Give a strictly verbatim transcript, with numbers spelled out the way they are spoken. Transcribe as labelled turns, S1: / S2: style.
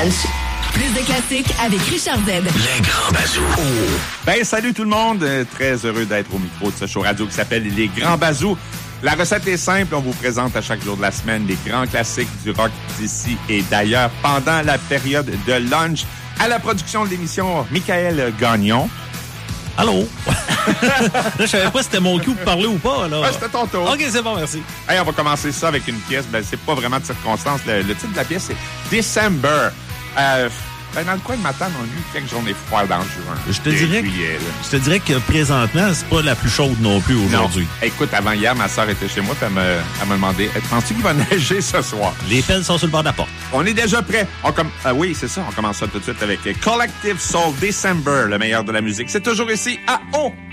S1: Lunch. Plus de classiques avec Richard Z.
S2: Les Grands Bazous. Oh.
S3: Ben, salut tout le monde. Euh, très heureux d'être au micro de ce show radio qui s'appelle Les Grands Bazous. La recette est simple. On vous présente à chaque jour de la semaine les grands classiques du rock d'ici et d'ailleurs pendant la période de lunch. À la production de l'émission, Michael Gagnon.
S4: Allô? Là, je savais pas si c'était mon cue pour parler ou pas, là.
S3: Ouais, c'était ton tour.
S4: OK, c'est bon, merci.
S3: Hey, on va commencer ça avec une pièce. Ben, c'est pas vraiment de circonstance. Le, le titre de la pièce, c'est December. Euh, ben, dans le coin de ma table, on a eu quelques journées froides en juin.
S4: Je te dirais,
S3: juillet,
S4: je te dirais que présentement, c'est pas la plus chaude non plus aujourd'hui.
S3: Non. Écoute, avant hier, ma soeur était chez moi, puis elle me, elle me demandé, penses-tu qu'il va neiger ce soir?
S4: Les pelles sont sur le bord de la porte.
S3: On est déjà prêt. On com- ah oui, c'est ça. On commence ça tout de suite avec Collective Soul December, le meilleur de la musique. C'est toujours ici à O.